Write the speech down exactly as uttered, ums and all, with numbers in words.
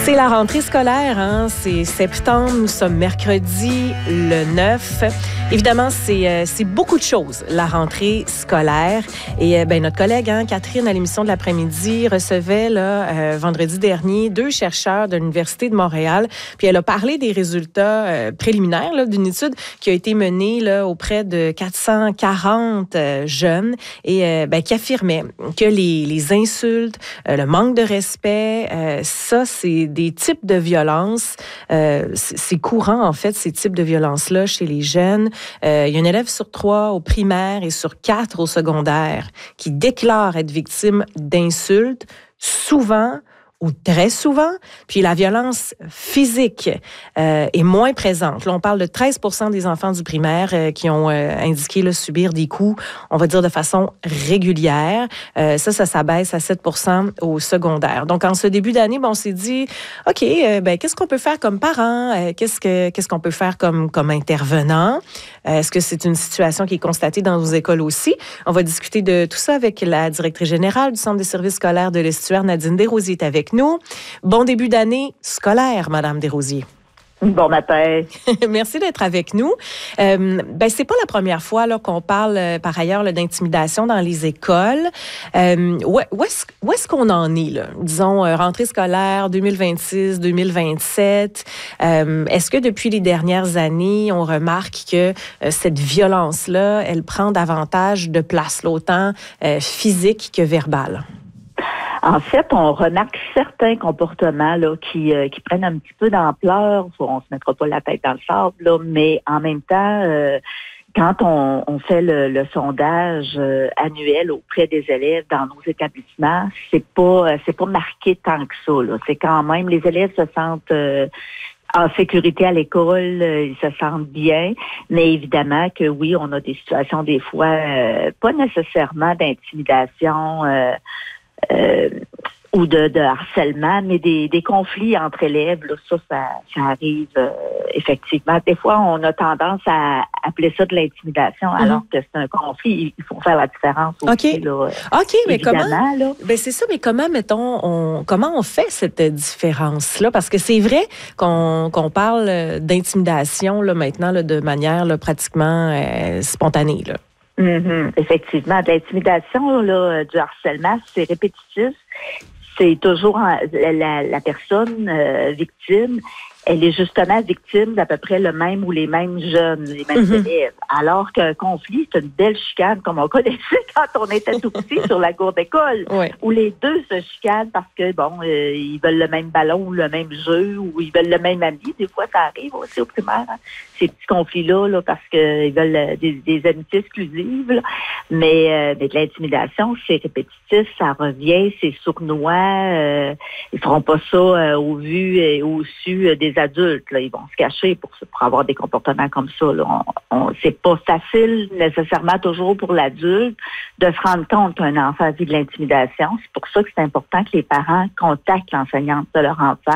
C'est la rentrée scolaire, hein? C'est septembre, nous sommes mercredi le neuf. Évidemment, c'est, euh, c'est beaucoup de choses, la rentrée scolaire. Et euh, ben, notre collègue, hein, Catherine, à l'émission de l'après-midi, recevait là, euh, vendredi dernier deux chercheurs de l'Université de Montréal. Puis elle a parlé des résultats euh, préliminaires là, d'une étude qui a été menée là, auprès de quatre cent quarante euh, jeunes et euh, ben, qui affirmait que les, les insultes, euh, le manque de respect, euh, ça, c'est des types de violences. Euh, c'est courant, en fait, ces types de violences-là chez les jeunes. Euh, il y a un élève sur trois au primaire et sur quatre au secondaire qui déclare être victime d'insultes, souvent ou très souvent, puis la violence physique euh, est moins présente. Là, on parle de treize pour cent des enfants du primaire euh, qui ont euh, indiqué là, subir des coups, on va dire de façon régulière. Euh, ça, ça s'abaisse à sept pour cent au secondaire. Donc, en ce début d'année, ben, on s'est dit, OK, euh, ben, qu'est-ce qu'on peut faire comme parents? Euh, qu'est-ce que qu'est-ce qu'on peut faire comme, comme intervenant? Euh, est-ce que c'est une situation qui est constatée dans vos écoles aussi? On va discuter de tout ça avec la directrice générale du Centre des services scolaires de l'Estuaire, Nadine Desrosiers, est avec nous. Bon début d'année scolaire, Madame Desrosiers. Bon matin. Merci d'être avec nous. Euh, ben c'est pas la première fois là qu'on parle euh, par ailleurs là, d'intimidation dans les écoles. Euh, où, où est-ce où est-ce qu'on en est là? Disons euh, rentrée scolaire deux mille vingt-six deux mille vingt-sept. Euh, est-ce que depuis les dernières années, on remarque que euh, cette violence là, elle prend davantage de place, là, autant euh, physique que verbale? En fait, on remarque certains comportements là qui euh, qui prennent un petit peu d'ampleur. On se mettra pas la tête dans le sable, là, mais en même temps, euh, quand on, on fait le, le sondage euh, annuel auprès des élèves dans nos établissements, c'est pas c'est pas marqué tant que ça. Là. C'est quand même les élèves se sentent euh, en sécurité à l'école, euh, ils se sentent bien, mais évidemment que oui, on a des situations des fois euh, pas nécessairement d'intimidation. Euh, Euh, ou de, de harcèlement, mais des, des conflits entre élèves, là, ça, ça, ça arrive euh, effectivement. Des fois, on a tendance à appeler ça de l'intimidation, mm-hmm. alors que c'est un conflit. Il faut faire la différence aussi. OK, là, OK, mais comment? Là. Ben c'est ça, mais comment, mettons, on, comment on fait cette différence-là? Parce que c'est vrai qu'on, qu'on parle d'intimidation là, maintenant là, de manière là, pratiquement euh, spontanée, là. Mm-hmm. Effectivement, de l'intimidation, là, du harcèlement, c'est répétitif. C'est toujours la, la, la personne euh, victime, elle est justement victime d'à peu près le même ou les mêmes jeunes, les mêmes mm-hmm. élèves. Alors qu'un conflit, c'est une belle chicane, comme on connaissait quand on était tout petit sur la cour d'école, ouais. où les deux se chicanent parce que, bon, euh, ils veulent le même ballon ou le même jeu, ou ils veulent le même ami. Des fois, ça arrive aussi au primaire, hein, ces petits conflits-là, là, parce qu'ils veulent euh, des, des amitiés exclusives. Là. Mais, euh, mais de l'intimidation, c'est répétitif, ça revient, c'est sournois. Euh, ils feront pas ça euh, au vu et au su euh, des adultes. Là. Ils vont se cacher pour, pour avoir des comportements comme ça. Là. On, on, c'est pas facile nécessairement toujours pour l'adulte de se rendre compte qu'un enfant vit de l'intimidation. C'est pour ça que c'est important que les parents contactent l'enseignante de leur enfant